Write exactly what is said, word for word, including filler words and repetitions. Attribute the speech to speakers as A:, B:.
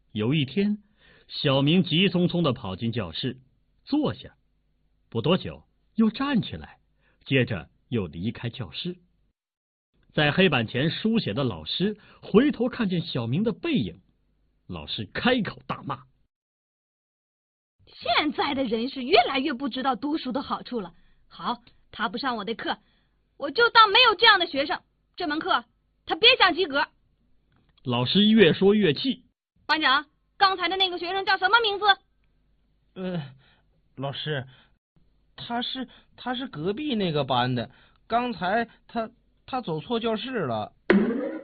A: 有一天，小明急匆匆地跑进教室，坐下，不多久又站起来，接着又离开教室。在黑板前书写的老师回头看见小明的背影，老师开口大骂：
B: 现在的人是越来越不知道读书的好处了。好，他不上我的课，我就当没有这样的学生，这门课他别想及格。
A: 老师越说越气。
B: 班长，刚才的那个学生叫什么名字？
C: 呃，老师，他是他是隔壁那个班的，刚才他他走错教室了。